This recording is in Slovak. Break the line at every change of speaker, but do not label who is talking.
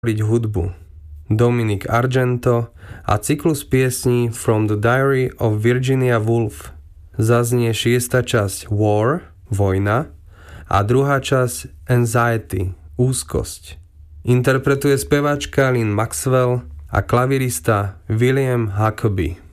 hudbu Dominic Argento a cyklus piesní From the Diary of Virginia Woolf. Zaznie 6. časť War, vojna, a druhá časť Anxiety, úzkosť. Interpretuje speváčka Lynn Maxwell a klavirista William Huckabee.